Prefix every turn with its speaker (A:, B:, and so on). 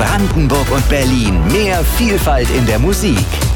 A: Brandenburg und Berlin. Mehr Vielfalt in der Musik.